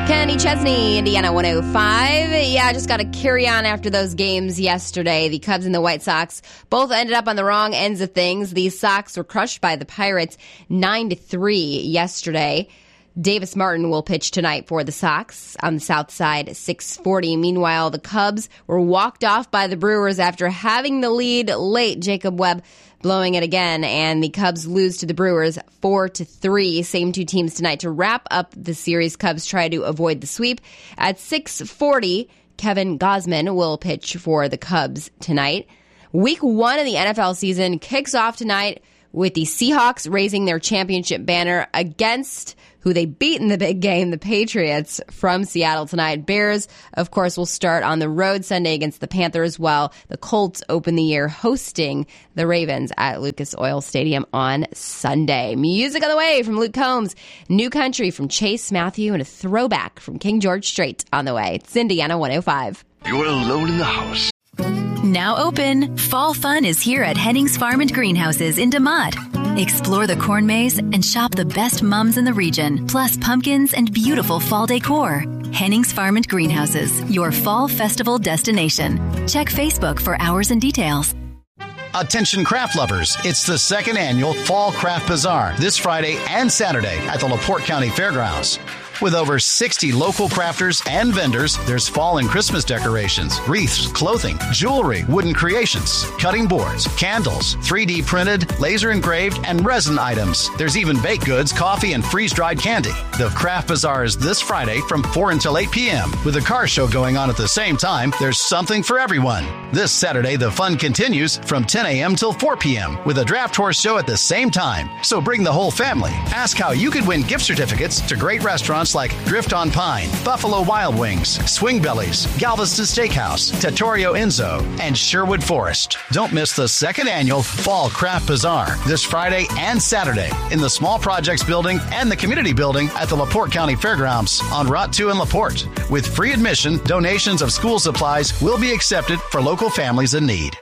Kenny Chesney, Indiana 105. Yeah, I just got to carry on after those games yesterday. The Cubs and the White Sox both ended up on the wrong ends of things. The Sox were crushed by the Pirates 9-3 yesterday. Davis Martin will pitch tonight for the Sox on the south side, 6:40. Meanwhile, the Cubs were walked off by the Brewers after having the lead late. Jacob Webb blowing it again, and the Cubs lose to the Brewers 4-3. Same two teams tonight to wrap up the series. Cubs try to avoid the sweep. At 6:40, Kevin Gausman will pitch for the Cubs tonight. Week 1 of the NFL season kicks off tonight with the Seahawks raising their championship banner against who they beat in the big game, the Patriots from Seattle tonight. Bears, of course, will start on the road Sunday against the Panthers, while the Colts open the year hosting the Ravens at Lucas Oil Stadium on Sunday. Music on the way from Luke Combs, New Country from Chase Matthew, and a throwback from King George Strait on the way. It's Indiana 105. You're alone in the house. Now open, fall fun is here at Hennings Farm and Greenhouses in DeMotte. Explore the corn maze and shop the best mums in the region, plus pumpkins and beautiful fall decor. Hennings Farm and Greenhouses, your fall festival destination. Check Facebook for hours and details. Attention craft lovers, it's the second annual Fall Craft Bazaar this Friday and Saturday at the LaPorte County Fairgrounds. With over 60 local crafters and vendors, there's fall and Christmas decorations, wreaths, clothing, jewelry, wooden creations, cutting boards, candles, 3D printed, laser engraved, and resin items. There's even baked goods, coffee, and freeze-dried candy. The Craft Bazaar is this Friday from 4 until 8 p.m. With a car show going on at the same time, there's something for everyone. This Saturday, the fun continues from 10 a.m. till 4 p.m. with a draft horse show at the same time. So bring the whole family. Ask how you could win gift certificates to great restaurants like Drift on Pine, Buffalo Wild Wings, Swing Bellies, Galveston Steakhouse, Trattoria Enzo, and Sherwood Forest. Don't miss the second annual Fall Craft Bazaar this Friday and Saturday in the Small Projects Building and the Community Building at the LaPorte County Fairgrounds on Route 2 in LaPorte. With free admission, donations of school supplies will be accepted for local families in need.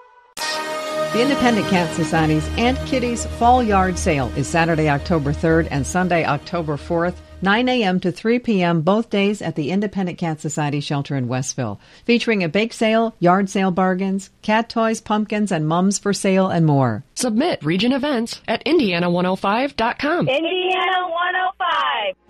The Independent Cat Society's Aunt Kitty's Fall Yard Sale is Saturday, October 3rd and Sunday, October 4th, 9 a.m. to 3 p.m. both days at the Independent Cat Society shelter in Westville, featuring a bake sale, yard sale bargains, cat toys, pumpkins, and mums for sale, and more. Submit region events at Indiana105.com. Indiana 105.